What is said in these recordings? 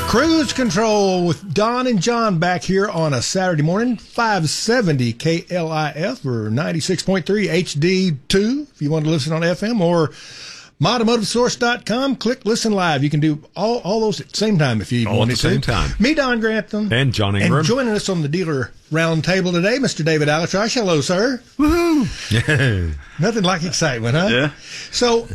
Cruise Control with Don and John back here on a Saturday morning, 570 KLIF or 96.3 HD2 if you want to listen on FM, or MyAutomotiveSource.com. Click listen live. You can do all those at the same time if you even want to. All at the same time. Me, Don Grantham. And John Ingram. And joining us on the dealer round table today, Mr. David Alatrash. Hello, sir. Woohoo! Nothing like excitement, huh? Yeah. So,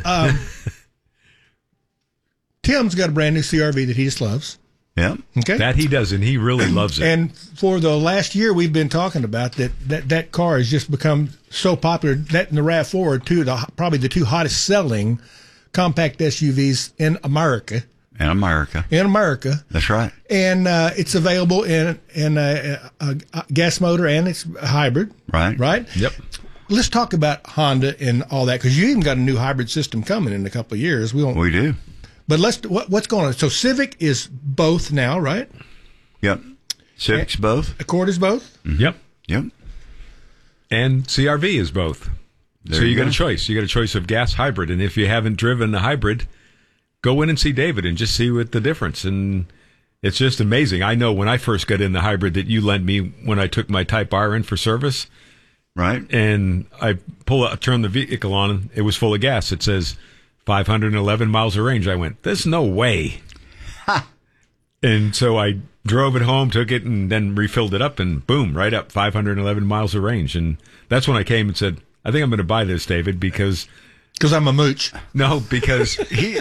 Tim's got a brand new CRV that he just loves. Yeah. Okay. That he does, and he really loves it. And for the last year, we've been talking about that car has just become so popular. That and the RAV4 are probably the two hottest selling compact SUVs in America. In America. That's right. And it's available in a gas motor, and it's a hybrid. Right. Right? Yep. Let's talk about Honda and all that, because you even got a new hybrid system coming in a couple of years. We do. But what's going on? So Civic is both now, right? Yep. Civic's both. Accord is both? Mm-hmm. Yep. Yep. And CRV is both. There so you you got go. a choice. You got a choice of gas hybrid. And if you haven't driven a hybrid, go in and see David and just see what the difference. And it's just amazing. I know when I first got in the hybrid that you lent me when I took my Type R in for service. Right. And I turn the vehicle on. It was full of gas. It says 511 miles of range. I went, there's no way. And so I drove it home, took it, and then refilled it up, and boom, right up 511 miles of range. And that's when I came and said, I think I'm going to buy this, David, because I'm a mooch. No, because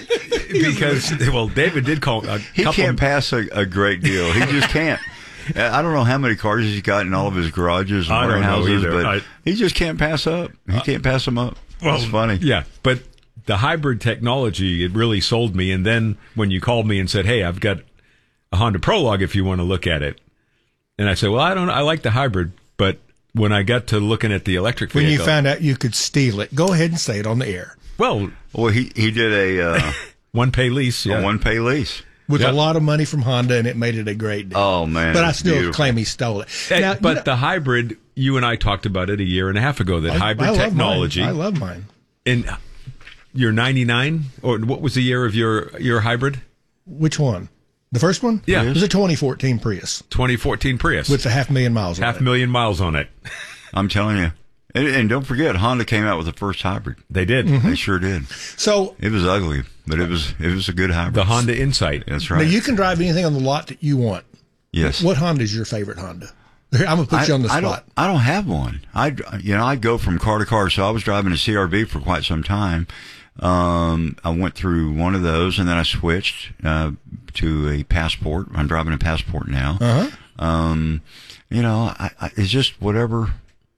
David did call. He can't pass a great deal. He just can't. I don't know how many cars he's got in all of his garages and I don't know warehouses, either. but he just can't pass up. He can't pass them up. That's funny. Yeah, but the hybrid technology, it really sold me. And then when you called me and said, hey, I've got a Honda Prologue if you want to look at it. And I said, well, I like the hybrid, but when I got to looking at the electric vehicle. When you found out you could steal it, go ahead and say it on the air. Well, he did a one-pay lease. Yeah. a one-pay lease. With a lot of money from Honda, and it made it a great deal. Oh, man. But I still beautiful. claim he stole it. Hey, Now, but the hybrid, you and I talked about it a year and a half ago, that hybrid I love technology. Mine. I love mine. And you're 99, or what was the year of your hybrid? Which one? The first one? Yeah. It was a 2014 Prius. 2014 Prius. With 500,000 miles on it. 500,000 miles on it. I'm telling you. And don't forget, Honda came out with the first hybrid. They did. Mm-hmm. They sure did. So It was ugly, but it was a good hybrid. The Honda Insight. That's now right. you can drive anything on the lot that you want. Yes. What Honda is your favorite Honda? I'm going to put you on the spot. I don't have one. I'd go from car to car. So I was driving a CRV for quite some time. I went through one of those, and then I switched to a Passport. I'm driving a Passport now. Uh-huh. It's just whatever.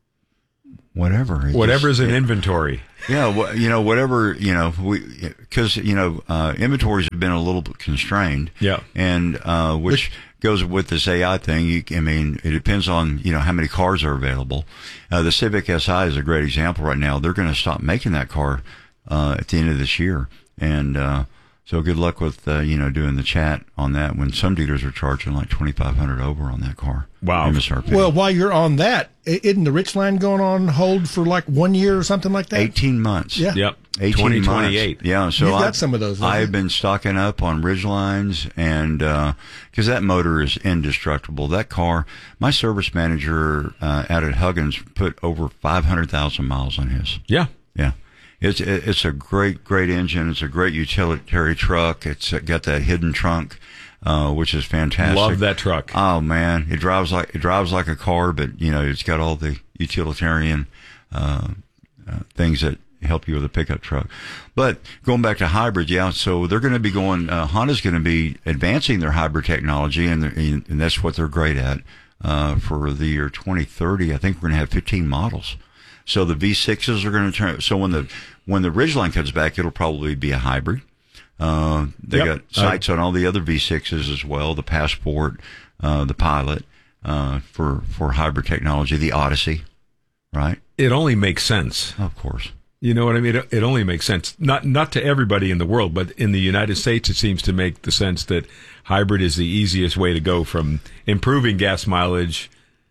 Whatever's in inventory. Yeah, whatever, because, inventories have been a little bit constrained. Yeah. And, which goes with this AI thing. It depends on, how many cars are available. The Civic Si is a great example right now. They're going to stop making that car, at the end of this year. And, so good luck with, doing the chat on that when some dealers are charging like $2,500 over on that car. Wow. MSRP. Well, while you're on that, isn't the Richline going on hold for like 1 year or something like that? 18 months. Yeah. Yep. 18 2028. months. Yeah, so You've got some of those, haven't you? I've been stocking up on Ridgelines, and because that motor is indestructible. That car, my service manager out at Huggins put over 500,000 miles on his. Yeah. Yeah. It's a great engine. It's a great utilitarian truck. It's got that hidden trunk, which is fantastic. Love that truck. Oh man, it drives like a car, but it's got all the utilitarian things that help you with a pickup truck. But going back to hybrid, yeah. So they're going to be Honda's going to be advancing their hybrid technology, and that's what they're great at. For the year 2030, I think we're going to have 15 models. So the V6s are going to turn. So when the Ridgeline comes back, it'll probably be a hybrid. They got sights on all the other V6s as well. The Passport, the Pilot, for hybrid technology. The Odyssey, right? It only makes sense. Of course. You know what I mean? It only makes sense. Not to everybody in the world, but in the United States, it seems to make the sense that hybrid is the easiest way to go from improving gas mileage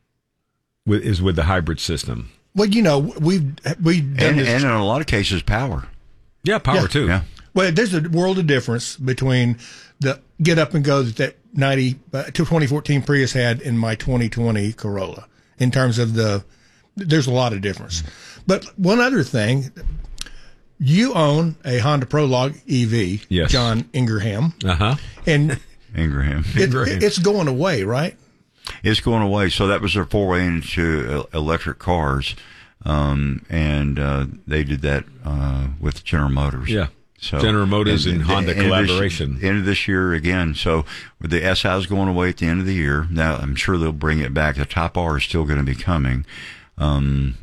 is with the hybrid system. Well, we've done this. And in a lot of cases, power. Yeah, power too. Yeah. Well, there's a world of difference between the get up and go that 2014 Prius had in my 2020 Corolla in terms of there's a lot of difference. But one other thing, you own a Honda Prologue EV, yes. John Ingraham. Uh-huh. And Ingraham. It's going away, right? It's going away. So that was their foray into electric cars. And they did that with General Motors. Yeah. So General Motors and Honda collaboration. End of this year again. So the SI is going away at the end of the year. Now I'm sure they'll bring it back. The Type R is still going to be coming. And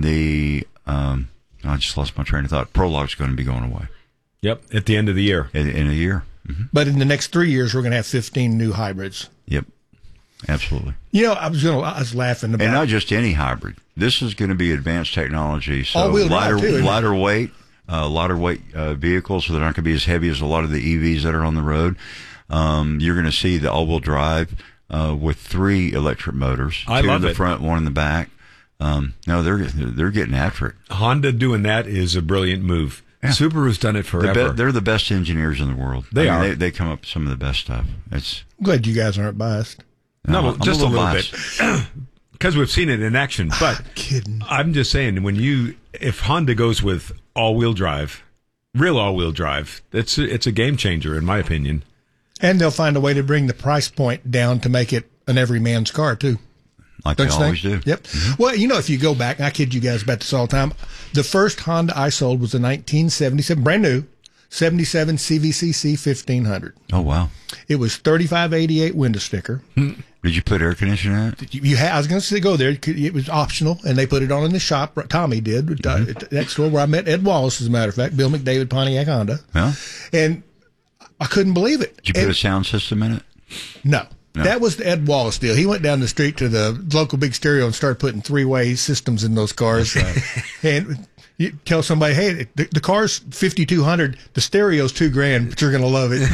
I just lost my train of thought. Prologue's going to be going away. Yep. At the end of the year. In a year. Mm-hmm. But in the next 3 years, we're going to have 15 new hybrids. Yep. Absolutely. You know, I was laughing about, and not just any hybrid. This is going to be advanced technology. So all-wheel drive too, lighter weight vehicles. So they're not going to be as heavy as a lot of the EVs that are on the road. You're going to see the all-wheel drive with 3 electric motors. I 2 love in the it. front, 1 in the back. No, they're getting after it. Honda doing that is a brilliant move. Yeah. Subaru's done it forever. They're the best engineers in the world. They are. They come up with some of the best stuff. I'm glad you guys aren't biased. No, just a little biased. bit. Because we've seen it in action. But kidding. I'm just saying, if Honda goes with all-wheel drive, real all-wheel drive, it's a game changer, in my opinion. And they'll find a way to bring the price point down to make it an everyman's car, too. Like they always do. Yep. Mm-hmm. Well, if you go back, I kid you guys about this all the time, the first Honda I sold was a 1977, brand new, 77 CVCC 1500. Oh, wow. It was 3588 window sticker. Did you put air conditioning in it? I was going to say go there. It was optional, and they put it on in the shop. Tommy did at that store where I met Ed Wallace, as a matter of fact, Bill McDavid, Pontiac Honda. Yeah. And I couldn't believe it. Did you put a sound system in it? No. That was the Ed Wallace deal. He went down the street to the local big stereo and started putting 3-way systems in those cars. And you tell somebody, hey, the car's 5,200, the stereo's $2,000, but you're going to love it.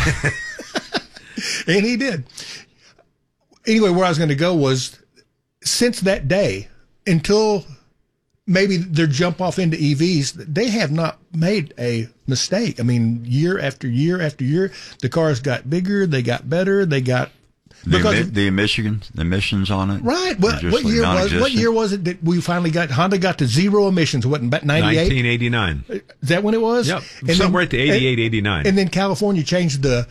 And he did. Anyway, where I was going to go was, since that day, until maybe their jump off into EVs, they have not made a mistake. I mean, year after year after year, the cars got bigger, they got better, they got... The emissions on it, right? What year was it that we finally Honda got to zero emissions? What, about 98? 1989. Is that when it was? Yep. Somewhere at the 88, 89. And then California changed the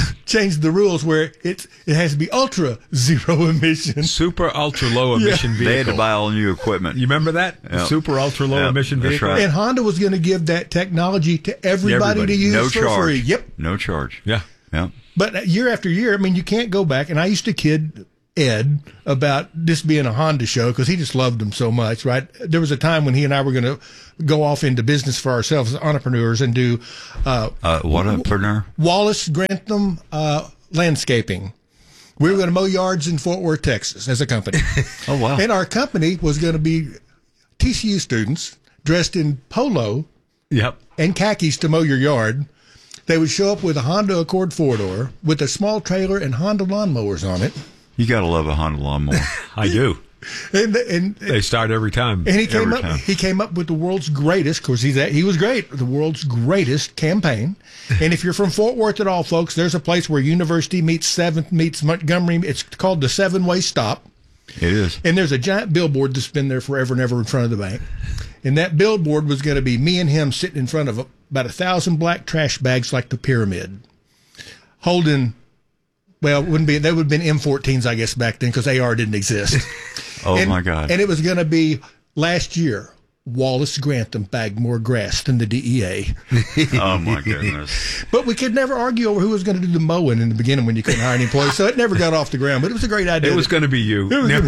rules where it has to be ultra zero emission, super ultra low emission vehicle. They had to buy all new equipment. You remember that? Yep. Super ultra low emission vehicle. Right. And Honda was going to give that technology to everybody to use for free. Yep. No charge. Yeah. Yeah. But year after year, I mean, you can't go back. And I used to kid Ed about this being a Honda show because he just loved them so much, right? There was a time when he and I were going to go off into business for ourselves as entrepreneurs and do what entrepreneur? Wallace Grantham Landscaping. We were going to mow yards in Fort Worth, Texas, as a company. Oh, wow. And our company was going to be TCU students dressed in polo and khakis to mow your yard. They would show up with a Honda Accord 4-door with a small trailer and Honda lawnmowers on it. You got to love a Honda lawnmower. I do. And they start every time. And he came up with the world's greatest, of course, he was great, the world's greatest campaign. And if you're from Fort Worth at all, folks, there's a place where University meets 7th meets Montgomery. It's called the 7-Way Stop. It is. And there's a giant billboard that's been there forever and ever in front of the bank. And that billboard was going to be me and him sitting in front of about 1,000 black trash bags like the pyramid, holding, well, they would have been M14s, I guess, back then because AR didn't exist. My God. And it was going to be last year, Wallace Grantham bagged more grass than the DEA. Oh, my goodness. But we could never argue over who was going to do the mowing in the beginning when you couldn't hire any employees, so it never got off the ground. But it was a great idea. It was going to be you.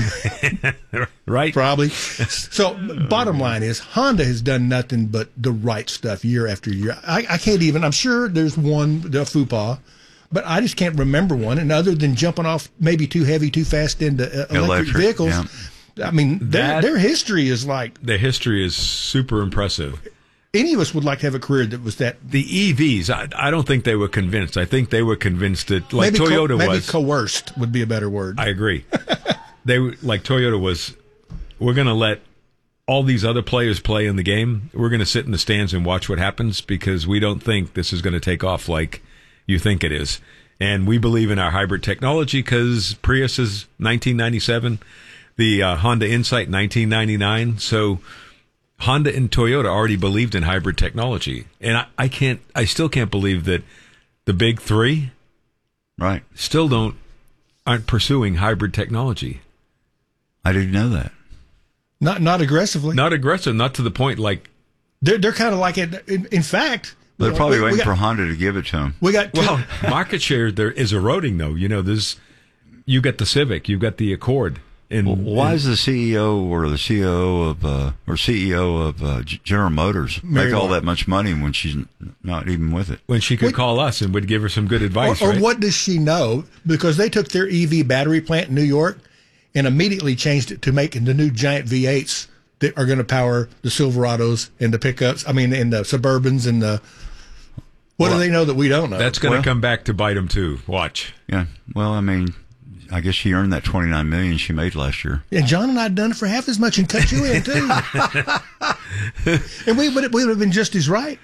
Right? Probably. So, bottom line is, Honda has done nothing but the right stuff year after year. I can't even, I'm sure there's one, the FUPA, but I just can't remember one. And other than jumping off maybe too heavy, too fast into electric vehicles, yeah. I mean, their history is like... The history is super impressive. Any of us would like to have a career that was that... The EVs, I don't think they were convinced. I think they were convinced that, like maybe Toyota was... Maybe coerced would be a better word. I agree. Like Toyota was, we're going to let all these other players play in the game. We're going to sit in the stands and watch what happens because we don't think this is going to take off like you think it is. And we believe in our hybrid technology because Prius is 1997, the Honda Insight 1999. So Honda and Toyota already believed in hybrid technology. And I still can't believe that the big three still aren't pursuing hybrid technology. I didn't know that. Not aggressively. Not aggressive, not to the point like they're kind of like it. In fact, they're probably waiting for Honda to give it to them. We got market share there is eroding though. You got the Civic, you've got the Accord. Why is the CEO or the CEO of General Motors make all that much money when she's not even with it? When she could call us and would give her some good advice. Or what does she know? Because they took their EV battery plant in New York and immediately changed it to making the new giant V8s that are going to power the Silverados and the pickups. I mean, and the Suburbans and the. What do they know that we don't know? That's going to come back to bite them too. Watch. Yeah. Well, I mean, I guess she earned that $29 million she made last year. And John and I had done it for half as much and cut you in too. And we would have been just as right.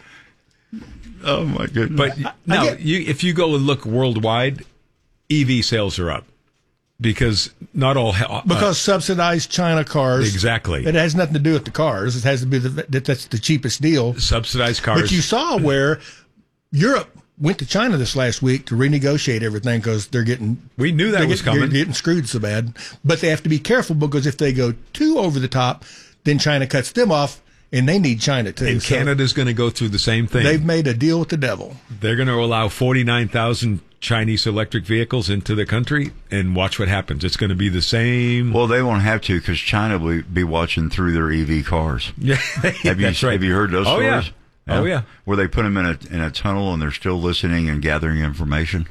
Oh my goodness! But if you go and look worldwide, EV sales are up because not all because subsidized China cars. Exactly. It has nothing to do with the cars. It has to be that's the cheapest deal. Subsidized cars. But you saw where Europe went to China this last week to renegotiate everything because they're getting. We knew that was coming. They're getting screwed so bad, but they have to be careful because if they go too over the top, then China cuts them off, and they need China too. And Canada's going to go through the same thing. They've made a deal with the devil. They're going to allow 49,000 Chinese electric vehicles into the country, and watch what happens. It's going to be the same. Well, they won't have to because China will be watching through their EV cars. Yeah, Have you heard those stories? Yeah. Oh, yeah. Where they put them in a tunnel and they're still listening and gathering information?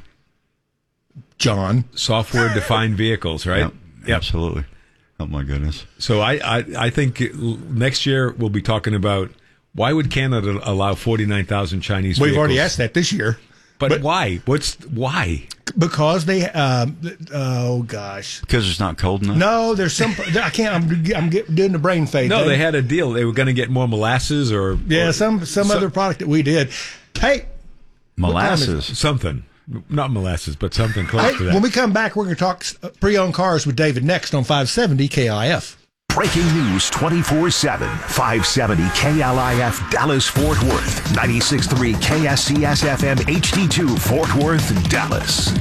John. Software-defined vehicles, right? Yep. Absolutely. Oh, my goodness. So I think next year we'll be talking about why would Canada allow 49,000 Chinese vehicles? We've already asked that this year. But why? Why? Because they, oh gosh. Because it's not cold enough? No, there's some, I can't, I'm doing the brain fade. No, they had a deal. They were going to get more molasses or. Yeah, some other product that we did. Hey. Molasses? Something. Not molasses, but something close to that. When we come back, we're going to talk pre-owned cars with David next on 570 KIF. Breaking news 24/7. 570 KLIF Dallas Fort Worth. 96.3 KSCS FM HD2 Fort Worth, Dallas.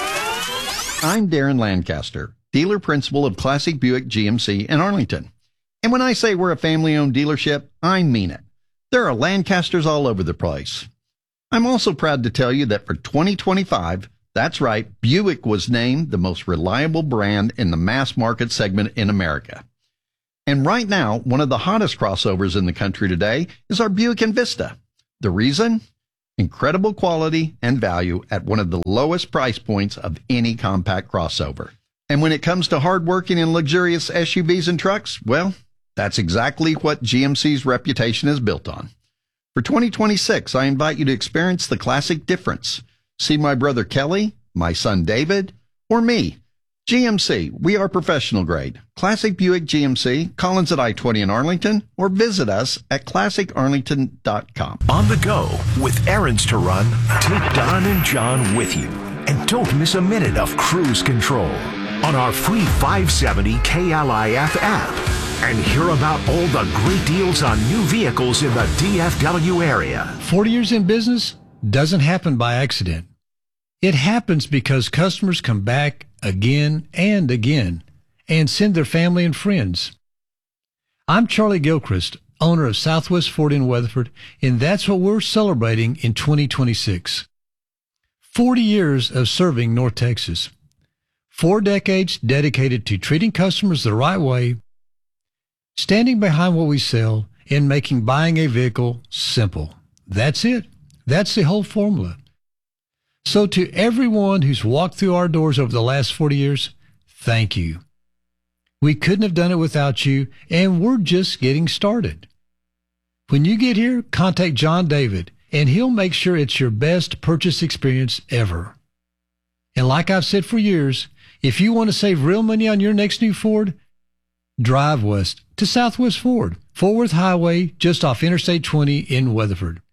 I'm Darren Lancaster, dealer principal of Classic Buick GMC in Arlington. And when I say we're a family-owned dealership, I mean it. There are Lancasters all over the place. I'm also proud to tell you that for 2025, that's right, Buick was named the most reliable brand in the mass market segment in America. And right now, one of the hottest crossovers in the country today is our Buick Envista. The reason? Incredible quality and value at one of the lowest price points of any compact crossover. And when it comes to hardworking and luxurious SUVs and trucks, well, that's exactly what GMC's reputation is built on. For 2026, I invite you to experience the classic difference. See my brother Kelly, my son David, or me. GMC, we are professional grade. Classic Buick GMC, Collins at I-20 in Arlington, or visit us at classicarlington.com. On the go, with errands to run, take Don and John with you. And don't miss a minute of cruise control on our free 570 KLIF app. And hear about all the great deals on new vehicles in the DFW area. 40 years in business doesn't happen by accident. It happens because customers come back again and again and send their family and friends. I'm Charlie Gilchrist, owner of Southwest Ford in Weatherford, and that's what we're celebrating in 2026. 40 years of serving North Texas. 4 decades dedicated to treating customers the right way, standing behind what we sell, and making buying a vehicle simple. That's it. That's the whole formula. So to everyone who's walked through our doors over the last 40 years, thank you. We couldn't have done it without you, and we're just getting started. When you get here, contact John David, and he'll make sure it's your best purchase experience ever. And like I've said for years, if you want to save real money on your next new Ford, drive west to Southwest Ford, Fort Worth Highway, just off Interstate 20 in Weatherford.